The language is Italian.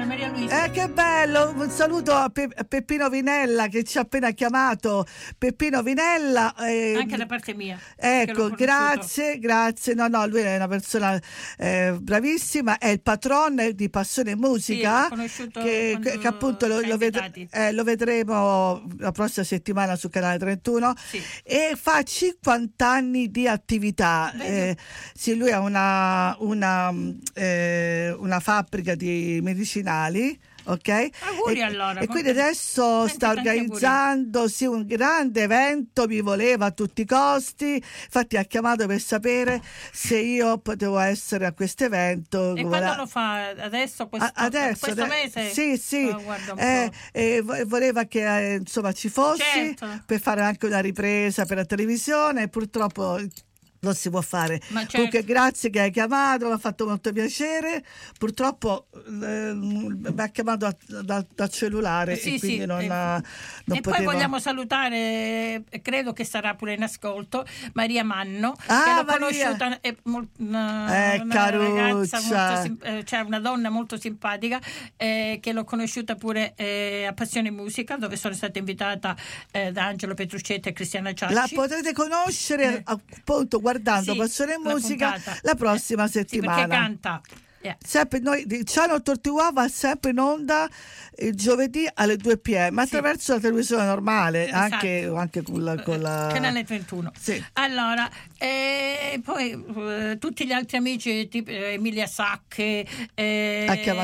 Maria Luisa. Che bello, un saluto a Peppino Vinella che ci ha appena chiamato. Peppino Vinella, anche da parte mia. Ecco, grazie. No, lui è una persona bravissima, è il patron di Passione Musica, che appunto lo vedremo la prossima settimana su Canale 31, sì. E fa 50 anni di attività. Sì, lui ha una fabbrica di medicinali, ok? Auguri allora. E quindi adesso sta organizzando un grande evento, mi voleva a tutti i costi, infatti ha chiamato per sapere se io potevo essere a questo evento. E quando lo fa? Adesso? Questo mese? Sì. Voleva che insomma ci fossi, certo, per fare anche una ripresa per la televisione, purtroppo non si può fare. Comunque grazie che hai chiamato, mi ha fatto molto piacere. Purtroppo mi ha chiamato dal cellulare, e quindi non potevo. Poi vogliamo salutare, credo che sarà pure in ascolto, Maria Manno, che l'ho conosciuta, è una ragazza cioè una donna molto simpatica, che l'ho conosciuta pure a Passione Musica, dove sono stata invitata da Angelo Petruccetti e Cristiana Ciacci. La potrete conoscere appunto guardando Passione Musica la prossima settimana. Perché canta. Sempre noi Channel 31 va sempre in onda il giovedì alle 2 p.m. attraverso la televisione normale, esatto, anche con la Canale 31. Sì. Allora, poi tutti gli altri amici tipo Emilia Sacche,